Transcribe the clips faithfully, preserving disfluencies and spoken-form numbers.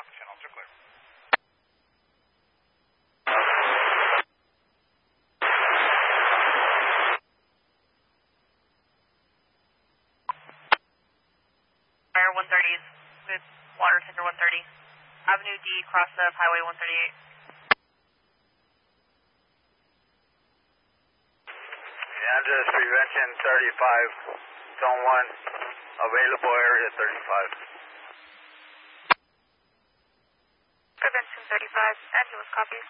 Rock channels are clear. Fire one thirty with water tender one thirty. Avenue D, cross of Highway one thirty-eight. Kansas Prevention thirty-five, Zone one, available area thirty-five. Prevention thirty-five, Angeles copies.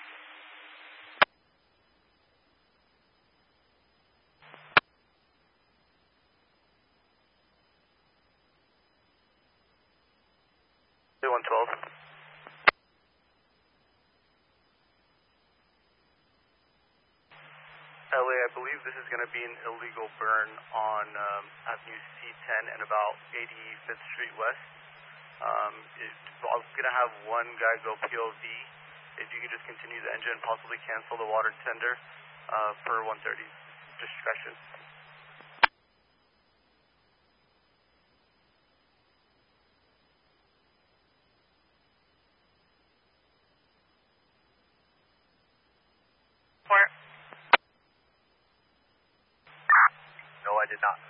one twelve. L A, I believe this is going to be an illegal burn on um, Avenue C ten and about eighty-fifth Street West. Um, it, I'm going to have one guy go P O V. If you could just continue the engine, possibly cancel the water tender uh, for one thirty. Discretion. Port. No, I did not.